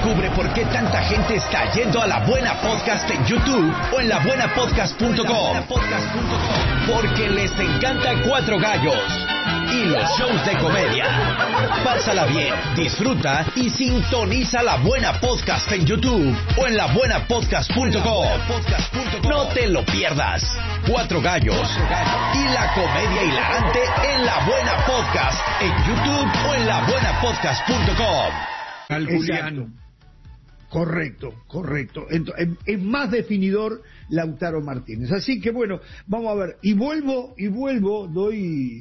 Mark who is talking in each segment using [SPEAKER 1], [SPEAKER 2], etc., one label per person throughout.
[SPEAKER 1] Descubre por qué tanta gente está yendo a La Buena Podcast en YouTube o en labuenapodcast.com. Porque les encanta Cuatro Gallos y los shows de comedia. Pásala bien, disfruta y sintoniza La Buena Podcast en YouTube o en labuenapodcast.com. No te lo pierdas. Cuatro Gallos y la comedia hilarante en La Buena Podcast en YouTube o en labuenapodcast.com.
[SPEAKER 2] Al Juliano.
[SPEAKER 3] Correcto. Es más definidor Lautaro Martínez. Así que bueno, vamos a ver. Y vuelvo, doy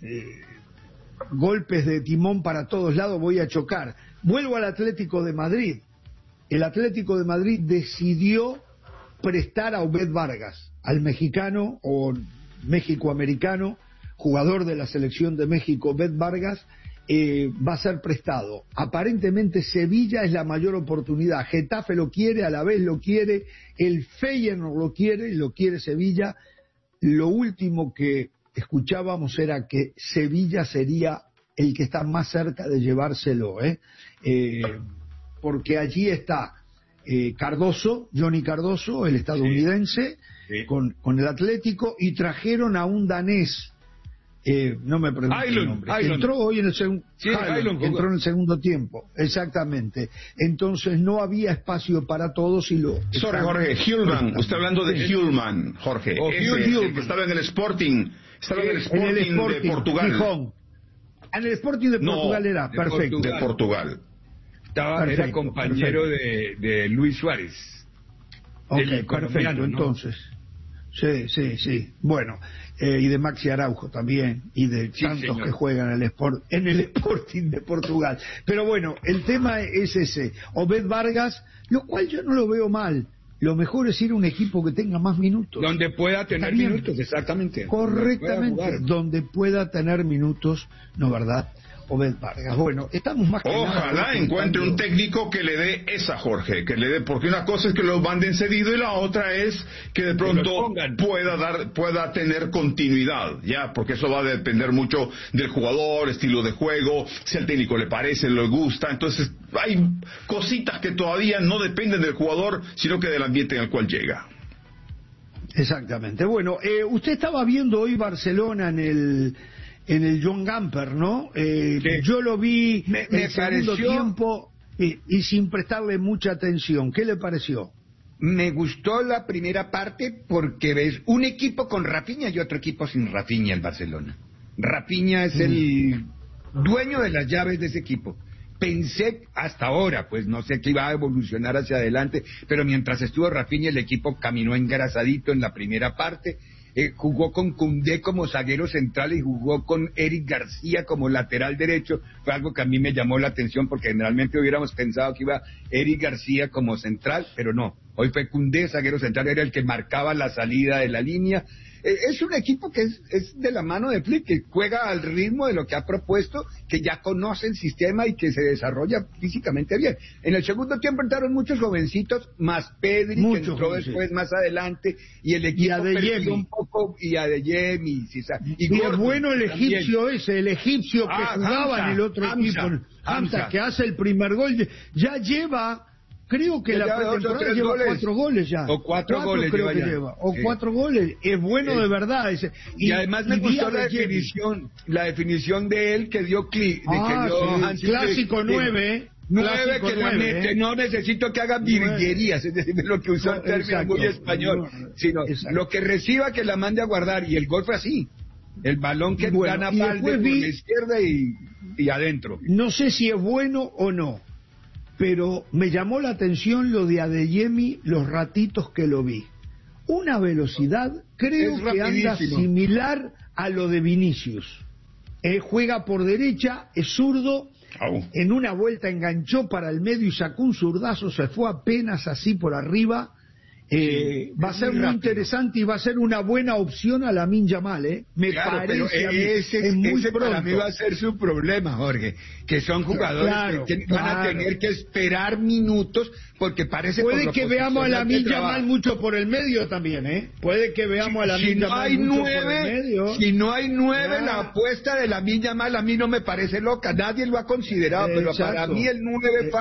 [SPEAKER 3] golpes de timón para todos lados, voy a chocar. Vuelvo al Atlético de Madrid. El Atlético de Madrid decidió prestar a Obed Vargas, al mexicano o méxico-americano, jugador de la selección de México. Obed Vargas va a ser prestado. Aparentemente Sevilla es la mayor oportunidad. Getafe lo quiere, a la vez lo quiere, el Feyenoord lo quiere Sevilla. Lo último que escuchábamos era que Sevilla sería el que está más cerca de llevárselo, porque allí está Johnny Cardoso, el estadounidense, sí. Con el Atlético, y trajeron a un danés, no me pregunto el nombre, que entró hoy en el segundo, entró en el segundo tiempo, exactamente. Entonces no había espacio para todos y
[SPEAKER 2] Jorge, Hjulman, usted hablando de Hjulman, Jorge, el que estaba en el Sporting, de Portugal.
[SPEAKER 3] Gijón. En el Sporting de Portugal era, perfecto.
[SPEAKER 2] De Portugal.
[SPEAKER 4] Era compañero de Luis Suárez.
[SPEAKER 3] Ok, perfecto, ¿no? Entonces. Sí. Bueno, y de Maxi Araujo también, y de tantos señor. Que juegan en el Sporting de Portugal. Pero bueno, el tema es ese. Obed Vargas, lo cual yo no lo veo mal. Lo mejor es ir a un equipo que tenga más minutos.
[SPEAKER 4] Donde pueda tener minutos, exactamente.
[SPEAKER 3] Correctamente, donde pueda tener minutos, ¿no verdad? Obed Vargas. Bueno, estamos más que
[SPEAKER 2] ojalá encuentre un técnico que le dé esa, Jorge, que le dé, porque una cosa es que lo manden cedido y la otra es que de pronto pueda tener continuidad, ya, porque eso va a depender mucho del jugador, estilo de juego, si al técnico le parece, le gusta. Entonces hay cositas que todavía no dependen del jugador, sino que del ambiente en el cual llega.
[SPEAKER 3] Exactamente. Bueno, usted estaba viendo hoy Barcelona en el John Gamper, ¿no?
[SPEAKER 4] Sí.
[SPEAKER 3] Yo lo vi en el segundo tiempo y sin prestarle mucha atención. ¿Qué le pareció?
[SPEAKER 4] Me gustó la primera parte porque ves un equipo con Rafinha y otro equipo sin Rafinha, el Barcelona. Rafinha es el dueño de las llaves de ese equipo. Pensé hasta ahora, pues no sé qué iba a evolucionar hacia adelante, pero mientras estuvo Rafinha el equipo caminó engrasadito en la primera parte. Jugó con Koundé como zaguero central y jugó con Eric García como lateral derecho. Fue algo que a mí me llamó la atención porque generalmente hubiéramos pensado que iba Eric García como central, pero no. Hoy fue Koundé, zaguero central, era el que marcaba la salida de la línea. Es un equipo que es de la mano de Flick, que juega al ritmo de lo que ha propuesto, que ya conoce el sistema y que se desarrolla físicamente bien. En el segundo tiempo entraron muchos jovencitos, más Pedri, que entró después más adelante, y el equipo perdió un poco, y Adeyemi, y
[SPEAKER 3] qué bueno el egipcio también. El egipcio que jugaba en el otro equipo, Hamza, que hace el primer gol, ya lleva... Creo que la pretemporada lleva 4 goles ya.
[SPEAKER 4] O 4 goles
[SPEAKER 3] creo que lleva. O 4 goles. Es bueno de verdad.
[SPEAKER 4] Y además me gustó la definición de él que dio
[SPEAKER 3] clásico 9.
[SPEAKER 4] 9 que no necesito que haga virguerías, es decir, lo que usó el término muy español, sino lo que reciba que la mande a guardar. Y el gol fue así. El balón que gana Valde por la izquierda y adentro.
[SPEAKER 3] No sé si es bueno o no, pero me llamó la atención lo de Adeyemi, los ratitos que lo vi. Una velocidad, creo que anda similar a lo de Vinicius. Juega por derecha, es zurdo, en una vuelta enganchó para el medio y sacó un zurdazo, se fue apenas así por arriba. Va a ser muy interesante y va a ser una buena opción a Lamine Yamal, me parece.
[SPEAKER 4] Ese para mí va a ser su problema, Jorge, que son jugadores que van a tener que esperar minutos porque parece
[SPEAKER 3] puede que veamos a Lamine Yamal mucho por el medio también, puede que veamos a Lamine Yamal mucho por el medio.
[SPEAKER 4] Si no hay 9, la apuesta de Lamine Yamal a mí no me parece loca, nadie lo ha considerado, pero para mí el 9